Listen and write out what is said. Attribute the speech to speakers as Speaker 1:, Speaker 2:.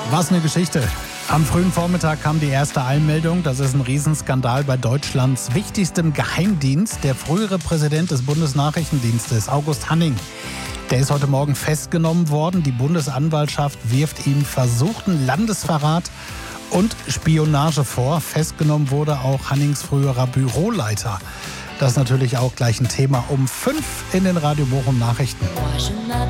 Speaker 1: Was eine Geschichte. Am frühen Vormittag kam die erste Eilmeldung. Das ist ein Riesenskandal bei Deutschlands wichtigstem Geheimdienst. Der frühere Präsident des Bundesnachrichtendienstes, August Hanning, der ist heute Morgen festgenommen worden. Die Bundesanwaltschaft wirft ihm versuchten Landesverrat und Spionage vor. Festgenommen wurde auch Hannings früherer Büroleiter. Das ist natürlich auch gleich ein Thema um 5 in den Radio Bochum Nachrichten.